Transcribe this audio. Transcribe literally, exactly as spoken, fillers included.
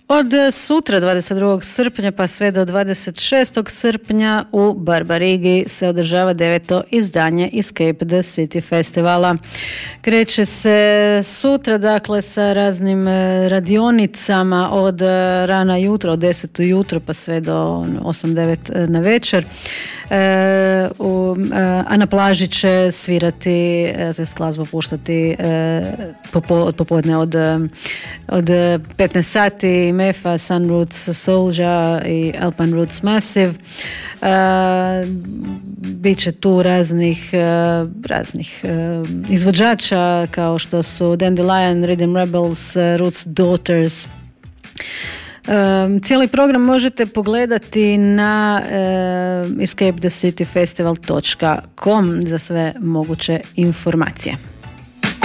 Od sutra dvadeset drugog srpnja pa sve do dvadeset šestog srpnja u Barbarigi se održava deveto izdanje Escape the City festivala. Kreće se sutra dakle sa raznim radionicama od rana jutra, od deset ujutro pa sve do osam devet na večer. E, u, a na plaži će svirati, to je glazbu puštati e, popo, od popodne od, od petnaest sati Mefa, Sun Roots Soulja i Alpine Roots Massive. Uh, Biće tu raznih, uh, raznih uh, izvođača kao što su Dandelion, Rhythm Rebels, uh, Roots Daughters. Um, cijeli program možete pogledati na uh, escape the city festival dot com za sve moguće informacije.